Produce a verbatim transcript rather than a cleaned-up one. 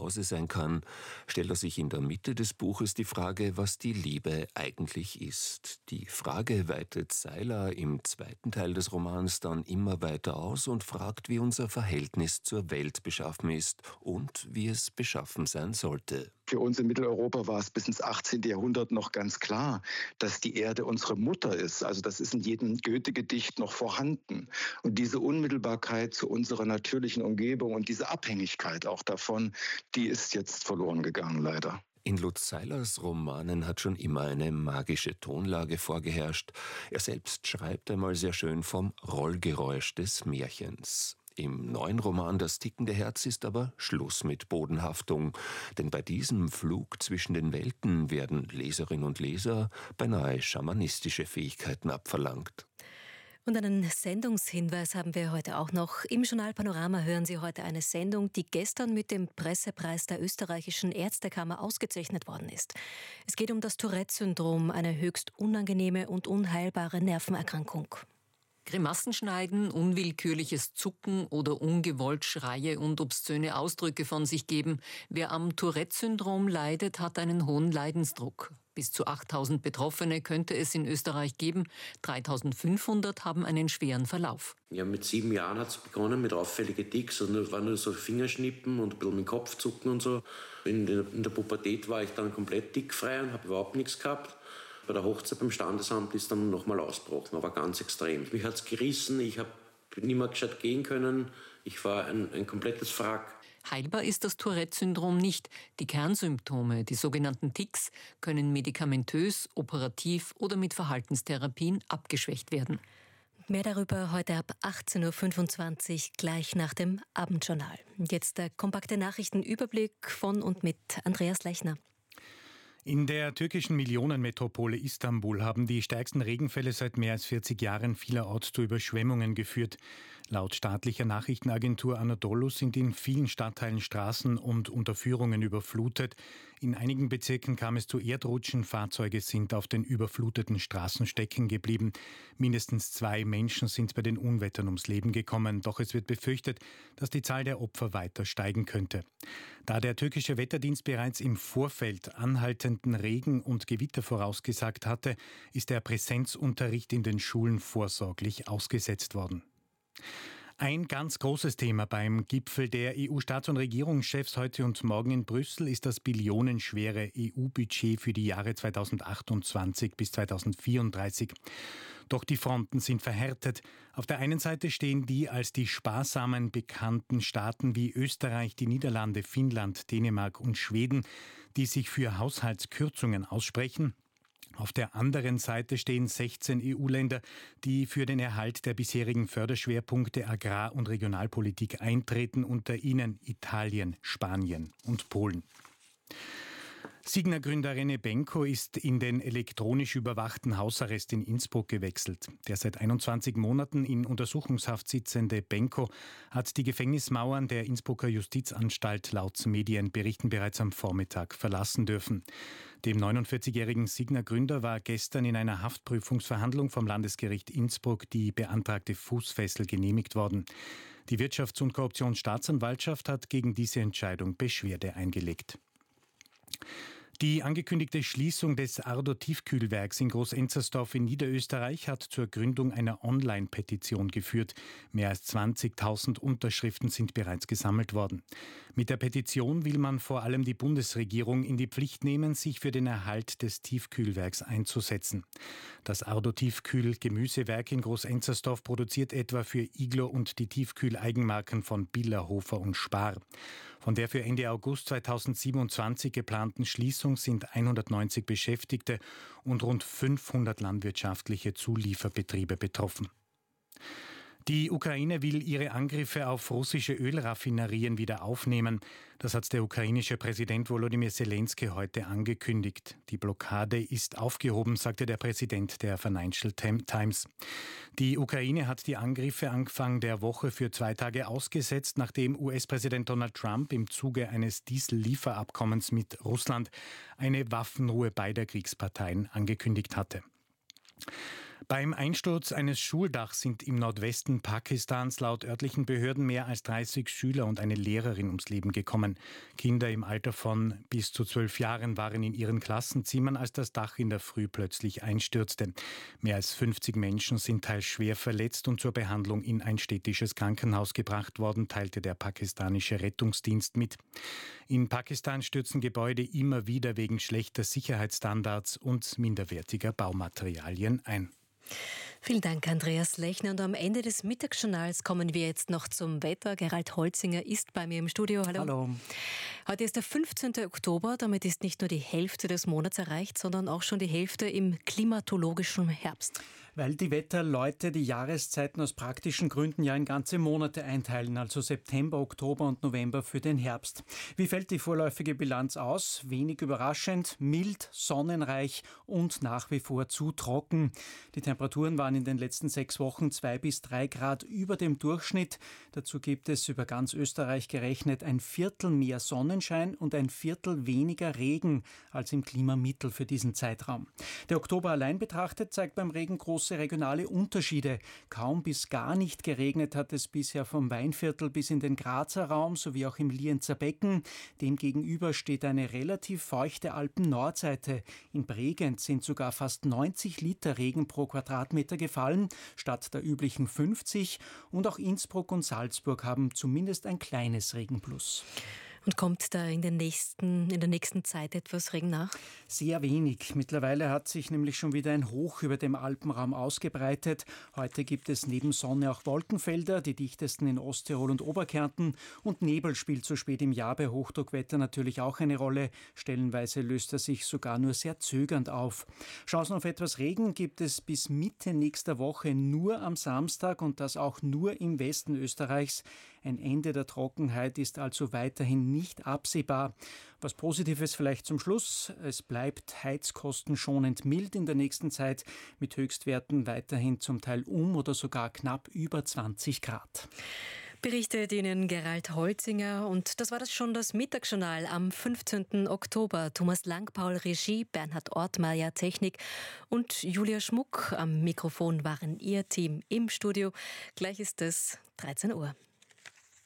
Hause sein kann, stellt er sich in der Mitte des Buches die Frage, was die Liebe eigentlich ist. Die Frage weitet Seiler im zweiten Teil des Romans dann immer weiter aus und fragt, wie unser Verhältnis zur Welt beschaffen ist und wie es beschaffen sein sollte. Für uns in Mitteleuropa war es bis ins achtzehnte. Jahrhundert noch ganz klar, dass die Erde unsere Mutter ist. Also das ist in jedem Goethe-Gedicht noch vorhanden. Und diese Unmittelbarkeit zu unserer natürlichen Umgebung und diese Abhängigkeit auch davon, die ist jetzt verloren gegangen, leider. In Lutz Seilers Romanen hat schon immer eine magische Tonlage vorgeherrscht. Er selbst schreibt einmal sehr schön vom Rollgeräusch des Märchens. Im neuen Roman Das tickende Herz ist aber Schluss mit Bodenhaftung, denn bei diesem Flug zwischen den Welten werden Leserinnen und Leser beinahe schamanistische Fähigkeiten abverlangt. Und einen Sendungshinweis haben wir heute auch noch. Im Journal Panorama hören Sie heute eine Sendung, die gestern mit dem Pressepreis der österreichischen Ärztekammer ausgezeichnet worden ist. Es geht um das Tourette-Syndrom, eine höchst unangenehme und unheilbare Nervenerkrankung. Grimassen schneiden, unwillkürliches Zucken oder ungewollt Schreie und obszöne Ausdrücke von sich geben. Wer am Tourette-Syndrom leidet, hat einen hohen Leidensdruck. Bis zu achttausend Betroffene könnte es in Österreich geben. dreitausendfünfhundert haben einen schweren Verlauf. Ja, mit sieben Jahren hat es begonnen mit auffälligen Ticks. Und es waren nur so Fingerschnippen und ein bisschen mit dem Kopf zucken und so. In der, in der Pubertät war ich dann komplett tickfrei und habe überhaupt nichts gehabt. Bei der Hochzeit beim Standesamt ist dann nochmal ausgebrochen, aber ganz extrem. Mich hat es gerissen, ich habe nicht mehr gescheit gehen können. Ich war ein, ein komplettes Wrack. Heilbar ist das Tourette-Syndrom nicht. Die Kernsymptome, die sogenannten Tics, können medikamentös, operativ oder mit Verhaltenstherapien abgeschwächt werden. Mehr darüber heute ab achtzehn Uhr fünfundzwanzig, gleich nach dem Abendjournal. Jetzt der kompakte Nachrichtenüberblick von und mit Andreas Lechner. In der türkischen Millionenmetropole Istanbul haben die stärksten Regenfälle seit mehr als vierzig Jahren vielerorts zu Überschwemmungen geführt. Laut staatlicher Nachrichtenagentur Anadolu sind in vielen Stadtteilen Straßen und Unterführungen überflutet. In einigen Bezirken kam es zu Erdrutschen, Fahrzeuge sind auf den überfluteten Straßen stecken geblieben. Mindestens zwei Menschen sind bei den Unwettern ums Leben gekommen, doch es wird befürchtet, dass die Zahl der Opfer weiter steigen könnte. Da der türkische Wetterdienst bereits im Vorfeld anhaltenden Regen und Gewitter vorausgesagt hatte, ist der Präsenzunterricht in den Schulen vorsorglich ausgesetzt worden. Ein ganz großes Thema beim Gipfel der E U-Staats- und Regierungschefs heute und morgen in Brüssel ist das billionenschwere E U-Budget für die Jahre zweitausendachtundzwanzig bis zweitausendvierunddreißig. Doch die Fronten sind verhärtet. Auf der einen Seite stehen die als die sparsamen bekannten Staaten wie Österreich, die Niederlande, Finnland, Dänemark und Schweden, die sich für Haushaltskürzungen aussprechen. Auf der anderen Seite stehen sechzehn E U-Länder, die für den Erhalt der bisherigen Förderschwerpunkte Agrar- und Regionalpolitik eintreten, unter ihnen Italien, Spanien und Polen. Signa-Gründer René Benko ist in den elektronisch überwachten Hausarrest in Innsbruck gewechselt. Der seit einundzwanzig Monaten in Untersuchungshaft sitzende Benko hat die Gefängnismauern der Innsbrucker Justizanstalt laut Medienberichten bereits am Vormittag verlassen dürfen. Dem neunundvierzigjährigen Signa-Gründer war gestern in einer Haftprüfungsverhandlung vom Landesgericht Innsbruck die beantragte Fußfessel genehmigt worden. Die Wirtschafts- und Korruptionsstaatsanwaltschaft hat gegen diese Entscheidung Beschwerde eingelegt. Die angekündigte Schließung des Ardo-Tiefkühlwerks in Groß-Enzersdorf in Niederösterreich hat zur Gründung einer Online-Petition geführt. Mehr als zwanzigtausend Unterschriften sind bereits gesammelt worden. Mit der Petition will man vor allem die Bundesregierung in die Pflicht nehmen, sich für den Erhalt des Tiefkühlwerks einzusetzen. Das Ardo-Tiefkühl-Gemüsewerk in Groß-Enzersdorf produziert etwa für Iglo und die Tiefkühl-Eigenmarken von Biller, Hofer und Spar. Von der für Ende August zweitausendsiebenundzwanzig geplanten Schließung sind hundertneunzig Beschäftigte und rund fünfhundert landwirtschaftliche Zulieferbetriebe betroffen. Die Ukraine will ihre Angriffe auf russische Ölraffinerien wieder aufnehmen. Das hat der ukrainische Präsident Volodymyr Zelensky heute angekündigt. Die Blockade ist aufgehoben, sagte der Präsident der Financial Times. Die Ukraine hat die Angriffe Anfang der Woche für zwei Tage ausgesetzt, nachdem U S-Präsident Donald Trump im Zuge eines Diesellieferabkommens mit Russland eine Waffenruhe beider Kriegsparteien angekündigt hatte. Beim Einsturz eines Schuldachs sind im Nordwesten Pakistans laut örtlichen Behörden mehr als dreißig Schüler und eine Lehrerin ums Leben gekommen. Kinder im Alter von bis zu zwölf Jahren waren in ihren Klassenzimmern, als das Dach in der Früh plötzlich einstürzte. Mehr als fünfzig Menschen sind teils schwer verletzt und zur Behandlung in ein städtisches Krankenhaus gebracht worden, teilte der pakistanische Rettungsdienst mit. In Pakistan stürzen Gebäude immer wieder wegen schlechter Sicherheitsstandards und minderwertiger Baumaterialien ein. Vielen Dank, Andreas Lechner. Und am Ende des Mittagsjournals kommen wir jetzt noch zum Wetter. Gerald Holzinger ist bei mir im Studio. Hallo. Hallo. Heute ist der fünfzehnte Oktober. Damit ist nicht nur die Hälfte des Monats erreicht, sondern auch schon die Hälfte im klimatologischen Herbst. Weil die Wetterleute die Jahreszeiten aus praktischen Gründen ja in ganze Monate einteilen, also September, Oktober und November für den Herbst. Wie fällt die vorläufige Bilanz aus? Wenig überraschend, mild, sonnenreich und nach wie vor zu trocken. Die Temperaturen waren in den letzten sechs Wochen zwei bis drei Grad über dem Durchschnitt. Dazu gibt es über ganz Österreich gerechnet ein Viertel mehr Sonnenschein und ein Viertel weniger Regen als im Klimamittel für diesen Zeitraum. Der Oktober allein betrachtet zeigt beim Regen große regionale Unterschiede. Kaum bis gar nicht geregnet hat es bisher vom Weinviertel bis in den Grazer Raum sowie auch im Lienzer Becken. Demgegenüber steht eine relativ feuchte Alpen-Nordseite. In Bregenz sind sogar fast neunzig Liter Regen pro Quadratmeter gefallen, statt der üblichen fünfzig. Und auch Innsbruck und Salzburg haben zumindest ein kleines Regenplus. Und kommt da in, den nächsten, in der nächsten Zeit etwas Regen nach? Sehr wenig. Mittlerweile hat sich nämlich schon wieder ein Hoch über dem Alpenraum ausgebreitet. Heute gibt es neben Sonne auch Wolkenfelder, die dichtesten in Osttirol und Oberkärnten. Und Nebel spielt so spät im Jahr bei Hochdruckwetter natürlich auch eine Rolle. Stellenweise löst er sich sogar nur sehr zögernd auf. Chancen auf etwas Regen gibt es bis Mitte nächster Woche nur am Samstag und das auch nur im Westen Österreichs. Ein Ende der Trockenheit ist also weiterhin nicht absehbar. Was Positives vielleicht zum Schluss. Es bleibt heizkostenschonend mild in der nächsten Zeit mit Höchstwerten weiterhin zum Teil um oder sogar knapp über zwanzig Grad. Berichtet Ihnen Gerald Holzinger. Und das war das schon das Mittagsjournal am fünfzehnten Oktober. Thomas Langpaul Regie, Bernhard Ortmeier Technik und Julia Schmuck am Mikrofon waren Ihr Team im Studio. Gleich ist es dreizehn Uhr.